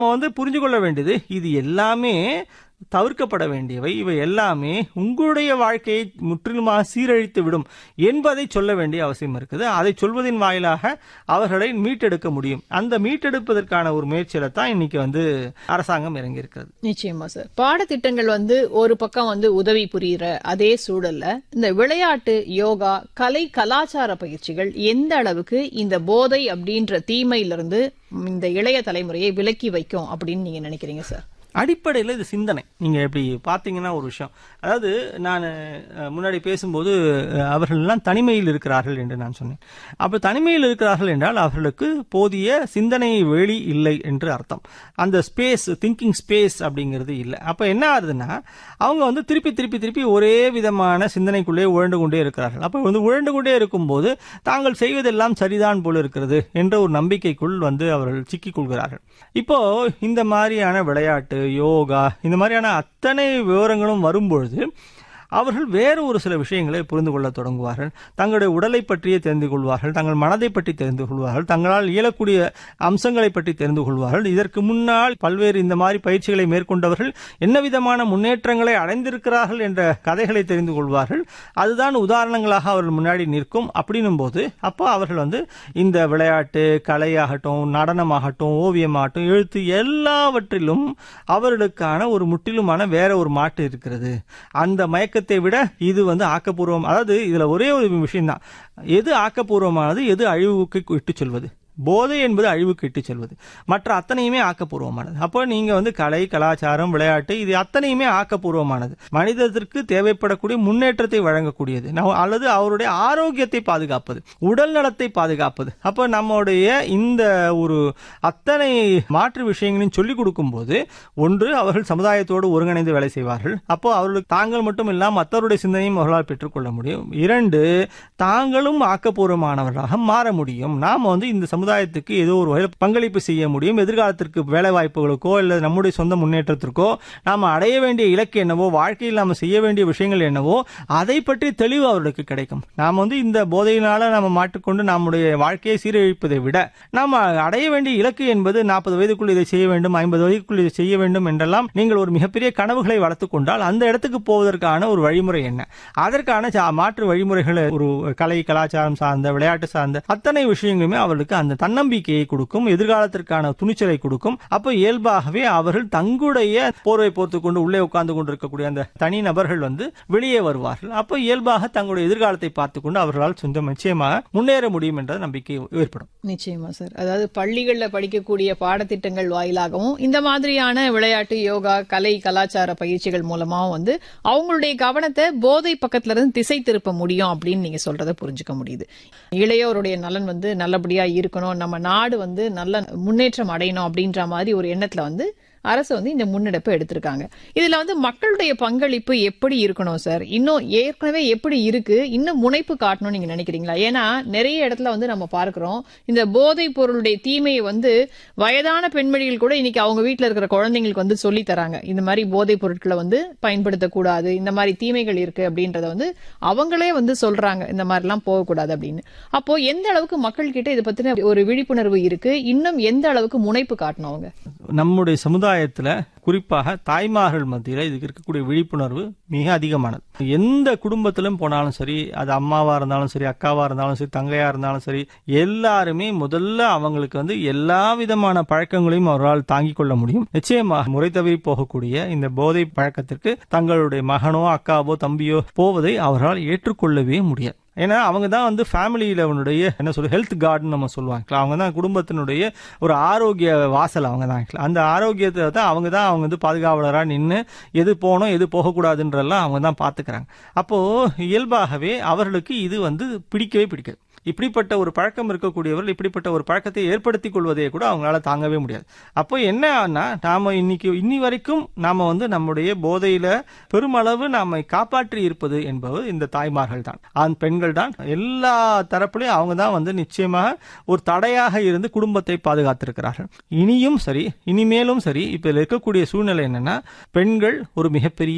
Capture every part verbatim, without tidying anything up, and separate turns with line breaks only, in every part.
வந்து புரிஞ்சு கொள்ள வேண்டியது இது எல்லாமே தவிர்க்கப்பட வேண்டியவை. இவை எல்லாமே உங்களுடைய வாழ்க்கையை முற்றிலுமாக சீரழித்து விடும் என்பதை சொல்ல வேண்டிய அவசியம் இருக்குது. அதை சொல்வதன் வாயிலாக அவர்களை மீட்டெடுக்க முடியும். அந்த மீட்டெடுப்பதற்கான ஒரு முயற்சியில தான் இன்னைக்கு வந்து அரசாங்கம் இறங்கி இருக்கிறது.
நிச்சயமா சார். பாடத்திட்டங்கள் வந்து ஒரு பக்கம் வந்து உதவி புரிகிற அதே சூழல்ல இந்த விளையாட்டு, யோகா, கலை, கலாச்சார பயிற்சிகள் எந்த அளவுக்கு இந்த போதை அப்படின்ற தீமையிலிருந்து இந்த இளைய தலைமுறையை விலக்கி வைக்கும் அப்படின்னு நீங்க நினைக்கிறீங்க சார்?
அடிப்படையில் இது சிந்தனை. நீங்கள் எப்படி பார்த்தீங்கன்னா ஒரு விஷயம், அதாவது நான் முன்னாடி பேசும்போது அவர்கள் எல்லாம் தனிமையில் இருக்கிறார்கள் என்று நான் சொன்னேன். அப்போ தனிமையில் இருக்கிறார்கள் என்றால் அவர்களுக்கு போதிய சிந்தனை வெளி இல்லை என்று அர்த்தம். அந்த ஸ்பேஸ், திங்கிங் ஸ்பேஸ் அப்படிங்கிறது இல்லை. அப்போ என்ன ஆகுதுன்னா அவங்க வந்து திருப்பி திருப்பி திருப்பி ஒரே விதமான சிந்தனைக்குள்ளே உழண்டு கொண்டே இருக்கிறார்கள். அப்போ வந்து உழண்டு கொண்டே இருக்கும்போது தாங்கள் செய்வதெல்லாம் சரிதான் போல இருக்கிறது என்ற ஒரு நம்பிக்கைக்குள் வந்து அவர்கள் சிக்கிக் கொள்கிறார்கள். இப்போ இந்த மாதிரியான விளையாட்டு, யோகா, இந்த மாதிரியான அத்தனை விவரங்களும் வரும்பொழுது அவர்கள் வேறு ஒரு சில விஷயங்களை புரிந்து கொள்ள தொடங்குவார்கள். தங்களுடைய உடலை பற்றியே தெரிந்து கொள்வார்கள், தங்கள் மனதை பற்றி தெரிந்து கொள்வார்கள், தங்களால் இயலக்கூடிய அம்சங்களை பற்றி தெரிந்து கொள்வார்கள். இதற்கு முன்னால் பல்வேறு இந்த மாதிரி பயிற்சிகளை மேற்கொண்டவர்கள் என்ன விதமான முன்னேற்றங்களை அடைந்திருக்கிறார்கள் என்ற கதைகளை தெரிந்து கொள்வார்கள். அதுதான் உதாரணங்களாக அவர்கள் முன்னாடி நிற்கும். அப்படின்னும் போது அப்போ அவர்கள் வந்து இந்த விளையாட்டு, கலையாகட்டும், நடனமாகட்டும், ஓவியமாகட்டும், எழுத்து, எல்லாவற்றிலும் அவர்களுக்கான ஒரு முற்றிலுமான வேற ஒரு மாட்டு இருக்கிறது. அந்த மயக்க விட இது வந்து ஆக்கப்பூர்வம். அதாவது இதுல ஒரே ஒரு விஷயம் தான், எது ஆக்கப்பூர்வமானது, எது அழிவுக்கு இட்டு செல்வது. போதை என்பது அழிவுக்கு இட்டு செல்வது, மற்ற அத்தனையுமே ஆக்கப்பூர்வமானது. அப்போ நீங்க வந்து கலை, கலாச்சாரம், விளையாட்டு, இது அத்தனையுமே ஆக்கப்பூர்வமானது, மனிதத்திற்கு தேவைப்படக்கூடிய முன்னேற்றத்தை வழங்கக்கூடியது, அல்லது அவருடைய ஆரோக்கியத்தை பாதுகாப்பது, உடல் நலத்தை பாதுகாப்பது. அப்போ நம்முடைய இந்த ஒரு அத்தனை மாற்று விஷயங்களையும் சொல்லிக் கொடுக்கும் போது ஒன்று அவர்கள் சமுதாயத்தோடு ஒருங்கிணைந்து வேலை செய்வார்கள். அப்போ அவர்களுக்கு தாங்கள் மட்டும் இல்லாமல் மற்றவருடைய சிந்தனையும் அவர்களால் பெற்றுக்கொள்ள முடியும். இரண்டு, தாங்களும் ஆக்கப்பூர்வமானவர்களாக மாற முடியும். நாம வந்து இந்த சமுதாயத்துக்கு ஏதோ ஒரு வகையில் பங்களிப்பு செய்ய முடியும். எதிர்காலத்திற்கு வேலை வாய்ப்புகளுக்கோ இல்ல நம்முடைய சொந்த முன்னேற்றத்திற்கோ நாம அடைய வேண்டிய இலக்கு என்னவோ, வாழ்க்கையில் நாம செய்ய வேண்டிய விஷயங்கள் என்னவோ, அதை பற்றி தெளிவு அவர்களுக்கு கிடைக்கும். நாம வந்து இந்த போதையினால நாம மாட்டிக்கொண்டு நம்முடைய வாழ்க்கையை சீரழிப்பதை விட நாம அடைய வேண்டிய இலக்கு என்பது நாற்பது வயதுக்குள் இதை செய்ய வேண்டும், ஐம்பது வயதுக்குள் இதை செய்ய வேண்டும் என்றெல்லாம் நீங்கள் ஒரு மிகப்பெரிய கனவுகளை வளர்த்துக் கொண்டால் அந்த இடத்துக்கு போவதற்கான ஒரு வழிமுறை என்ன, அதற்கான மாற்று வழிமுறைகள், ஒரு கலை, கலாச்சாரம் சார்ந்த, விளையாட்டு சார்ந்த அத்தனை விஷயங்களுமே அவர்களுக்கு அந்த தன்னம்பிக்கையை கொடுக்கும், எதிர்காலத்திற்கான துணிச்சலை கொடுக்கும். அப்ப இயல்பாகவே அவர்கள் தங்களுடைய போர்வை போர்த்துக் கொண்டு உள்ளே உட்கார்ந்து கொண்டிருக்கக்கூடிய அந்த தனி நபர்கள் வந்து வெளியே வருவார்கள். அப்ப இயல்பாக தங்களுடைய எதிர்காலத்தை பார்த்துக் கொண்டு அவர்களால் சொந்த நிச்சயமாக முன்னேற முடியும் என்ற நம்பிக்கை ஏற்படும்.
நிச்சயமா சார். அதாவது பள்ளிகளில் படிக்கக்கூடிய பாடத்திட்டங்கள் வாயிலாகவும் இந்த மாதிரியான விளையாட்டு, யோகா, கலை, கலாச்சார பயிற்சிகள் மூலமாவும் வந்து அவங்களுடைய கவனத்தை போதை பக்கத்துல இருந்து திசை திருப்ப முடியும் அப்படின்னு நீங்க சொல்றதை புரிஞ்சுக்க முடியுது. இளையோருடைய நலன் வந்து நல்லபடியா இருக்கணும், நம்ம நாடு வந்து நல்ல முன்னேற்றம் அடையணும் அப்படின்ற மாதிரி ஒரு எண்ணத்துல வந்து அரசு வந்து இந்த முன்னெடுப்பை எடுத்திருக்காங்க. இதுல வந்து மக்களுடைய பங்களிப்பு எப்படி இருக்கணும் சார்? இன்னும் ஏற்கனவே எப்படி இருக்கு, இன்னும் முனைப்பு காட்டணும் நீங்க நினைக்கிறீங்களா? ஏன்னா நிறைய இடத்துல வந்து நம்ம பார்க்கிறோம், இந்த போதைப் பொருளுடைய தீமையை வந்து வயதான பெண்மணிகள் கூட இன்னைக்கு அவங்க வீட்டுல இருக்கிற குழந்தைங்களுக்கு வந்து சொல்லி தராங்க. இந்த மாதிரி போதைப் பொருட்களை வந்து பயன்படுத்தக்கூடாது, இந்த மாதிரி தீமைகள் இருக்கு அப்படின்றத வந்து அவங்களே வந்து சொல்றாங்க, இந்த மாதிரி எல்லாம் போகக்கூடாது அப்படின்னு. அப்போ எந்த அளவுக்கு மக்கள் கிட்ட இதை பத்தின ஒரு விழிப்புணர்வு இருக்கு, இன்னும் எந்த அளவுக்கு முனைப்பு காட்டணும் அவங்க?
நம்முடைய சமுதாயத்துல குறிப்பாக தாய்மார்கள் மத்தியில் இதுக்கு இருக்கக்கூடிய விழிப்புணர்வு மிக அதிகமானது. எந்த குடும்பத்திலும் போனாலும் சரி, அது அம்மாவா இருந்தாலும் சரி, அக்காவா இருந்தாலும் சரி, தங்கையா இருந்தாலும் சரி, எல்லாருமே முதல்ல அவங்களுக்கு வந்து எல்லா விதமான பழக்கங்களையும் அவர்களால் தாங்கிக் கொள்ள முடியும். நிச்சயமாக முறை தவறி போகக்கூடிய இந்த போதை பழக்கத்திற்கு தங்களுடைய மகனோ, அக்காவோ, தம்பியோ போவதை அவர்களால் ஏற்றுக்கொள்ளவே முடியாது. ஏன்னா அவங்க தான் வந்து ஃபேமிலியில அவனுடைய என்ன சொல்ற ஹெல்த் கார்டுன்னு நம்ம சொல்லுவாங்க. அவங்க தான் குடும்பத்தினுடைய ஒரு ஆரோக்கிய வாசல். அவங்க தான் அந்த ஆரோக்கியத்தை தான் அவங்க தான் அவங்க வந்து பாதுகாவலராக நின்று எது போகணும் எது போகக்கூடாதுன்றெல்லாம் அவங்க தான் பார்த்துக்கிறாங்க. அப்போ இயல்பாகவே அவர்களுக்கு இது வந்து பிடிக்கவே பிடிக்காது. இப்படிப்பட்ட ஒரு பழக்கம் இருக்கக்கூடியவர்கள் இப்படிப்பட்ட ஒரு பழக்கத்தை ஏற்படுத்திக் கொள்வதே கூட அவங்களால தாங்கவே முடியாது. அப்போ என்ன ஆனா, நாம இன்னைக்கு இன்னி வரைக்கும் நாம வந்து நம்முடைய போதையில பெருமளவு நாம காப்பாற்றி இருப்பது என்பது இந்த தாய்மார்கள் தான், ஆண் பெண்கள் தான். எல்லா தரப்புலையும் அவங்க தான் வந்து நிச்சயமாக ஒரு தடையாக இருந்து குடும்பத்தை பாதுகாத்திருக்கிறார்கள். இனியும் சரி, இனிமேலும் சரி, இப்ப இருக்கக்கூடிய சூழ்நிலை என்னன்னா, பெண்கள் ஒரு மிகப்பெரிய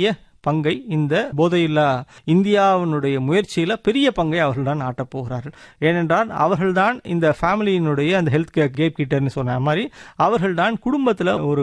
பங்கை இந்த போதையில்லா இந்தியாவினுடைய முயற்சியில பெரிய பங்கை அவர்கள் தான் ஆட்டப் போகிறார்கள். ஏனென்றால் அவர்கள்தான் இந்த ஃபேமிலியினுடைய அந்த ஹெல்த் கேர் கேட் கீட்டர்னு சொன்ன மாதிரி அவர்கள்தான் குடும்பத்தில் ஒரு